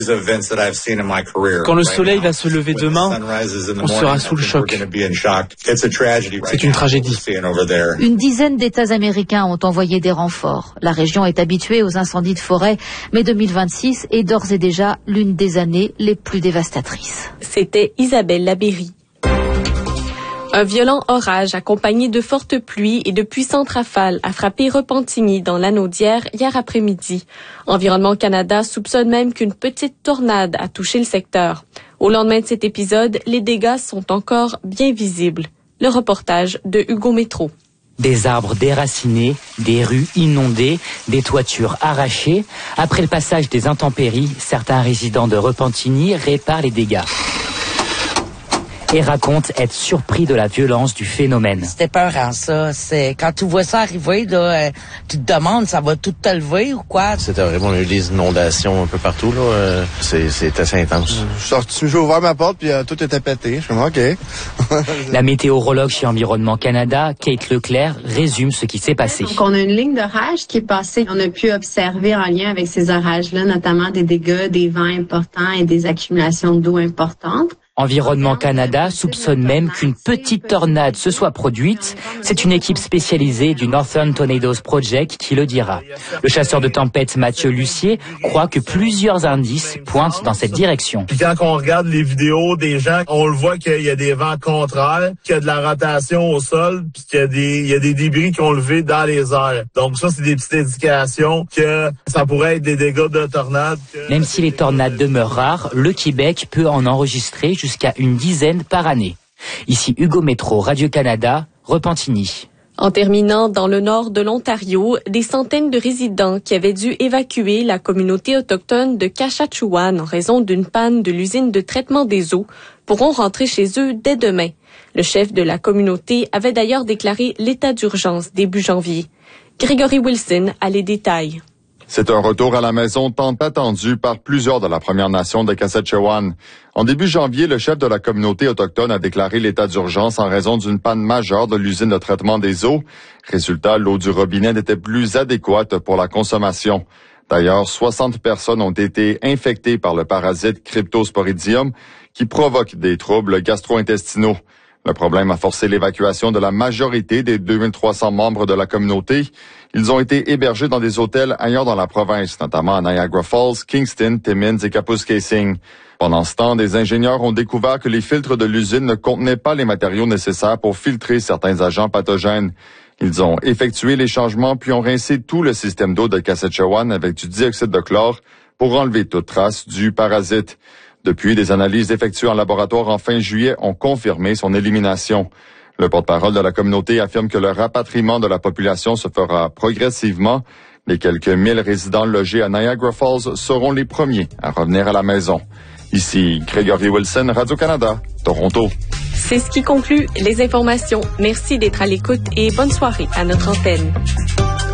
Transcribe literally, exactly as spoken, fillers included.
Quand le soleil va se lever demain, on sera sous le choc. C'est une tragédie. Une dizaine d'États américains ont envoyé des renforts. La région est habituée aux incendies de forêt, mais deux mille vingt-six est d'ores et déjà l'une des années les plus dévastatrices. C'était Isabelle Labéry. Un violent orage accompagné de fortes pluies et de puissantes rafales a frappé Repentigny dans l'Anaudière hier après-midi. Environnement Canada soupçonne même qu'une petite tornade a touché le secteur. Au lendemain de cet épisode, les dégâts sont encore bien visibles. Le reportage de Hugo Métro. Des arbres déracinés, des rues inondées, des toitures arrachées. Après le passage des intempéries, certains résidents de Repentigny réparent les dégâts et racontent être surpris de la violence du phénomène. C'était peurant, ça. C'est quand tu vois ça arriver, là, euh, tu te demandes, ça va tout te lever ou quoi? C'était vraiment, on a eu des inondations un peu partout, là. Euh, c'est, c'est assez intense. Je suis sorti, j'ai ouvert ma porte, puis euh, tout était pété. Je suis comme, OK. La météorologue chez Environnement Canada, Kate Leclerc, résume ce qui s'est passé. Donc, on a une ligne d'orage qui est passée. On a pu observer en lien avec ces orages-là, notamment des dégâts, des vents importants et des accumulations d'eau importantes. Environnement Canada soupçonne même qu'une petite tornade se soit produite. C'est une équipe spécialisée du Northern Tornadoes Project qui le dira. Le chasseur de tempête Mathieu Lucier croit que plusieurs indices pointent dans cette direction. Puis quand on regarde les vidéos des gens, on le voit qu'il y a des vents contraires, qu'il y a de la rotation au sol, puis qu'il y a des, il y a des débris qui ont levé dans les airs. Donc ça, c'est des petites indications que ça pourrait être des dégâts de tornade. Que... Même si les tornades demeurent rares, le Québec peut en enregistrer jusqu'à une dizaine par année. Ici Hugo Métro, Radio-Canada, Repentigny. En terminant, dans le nord de l'Ontario, des centaines de résidents qui avaient dû évacuer la communauté autochtone de Kashachuan en raison d'une panne de l'usine de traitement des eaux pourront rentrer chez eux dès demain. Le chef de la communauté avait d'ailleurs déclaré l'état d'urgence début janvier. Gregory Wilson a les détails. C'est un retour à la maison tant attendu par plusieurs de la Première Nation de Kashachewan. En début janvier, le chef de la communauté autochtone a déclaré l'état d'urgence en raison d'une panne majeure de l'usine de traitement des eaux. Résultat, l'eau du robinet n'était plus adéquate pour la consommation. D'ailleurs, soixante personnes ont été infectées par le parasite Cryptosporidium qui provoque des troubles gastro-intestinaux. Le problème a forcé l'évacuation de la majorité des deux mille trois cents membres de la communauté. Ils ont été hébergés dans des hôtels ailleurs dans la province, notamment à Niagara Falls, Kingston, Timmins et Kapuskasing. Pendant ce temps, des ingénieurs ont découvert que les filtres de l'usine ne contenaient pas les matériaux nécessaires pour filtrer certains agents pathogènes. Ils ont effectué les changements puis ont rincé tout le système d'eau de Kashachewan avec du dioxyde de chlore pour enlever toute trace du parasite. Depuis, des analyses effectuées en laboratoire en fin juillet ont confirmé son élimination. Le porte-parole de la communauté affirme que le rapatriement de la population se fera progressivement. Les quelques mille résidents logés à Niagara Falls seront les premiers à revenir à la maison. Ici Gregory Wilson, Radio-Canada, Toronto. C'est ce qui conclut les informations. Merci d'être à l'écoute et bonne soirée à notre antenne.